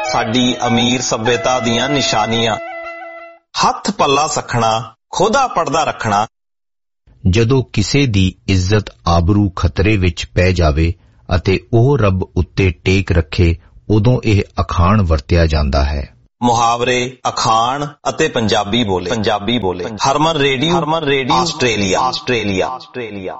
ਸਾਡੀ ਅਮੀਰ ਸੱਭਿਅਤਾ ਦੀਆਂ ਨਿਸ਼ਾਨੀਆਂ। ਹੱਥ ਪੱਲਾ ਸਖਣਾ, ਖੋਦਾ ਪੜਦਾ ਰੱਖਣਾ। ਜਦੋਂ ਕਿਸੇ ਦੀ ਇੱਜ਼ਤ ਆਬਰੂ ਖਤਰੇ ਵਿੱਚ ਪੈ ਜਾਵੇ ਅਤੇ ਉਹ ਰੱਬ ਉੱਤੇ ਟੇਕ ਰੱਖੇ, ਉਦੋਂ ਇਹ ਅਖਾਣ ਵਰਤਿਆ ਜਾਂਦਾ ਹੈ। ਮੁਹਾਵਰੇ, ਅਖਾਣ ਅਤੇ ਪੰਜਾਬੀ ਬੋਲੇ। ਹਰਮਨ ਰੇਡੀਓ ਆਸਟ੍ਰੇਲੀਆ।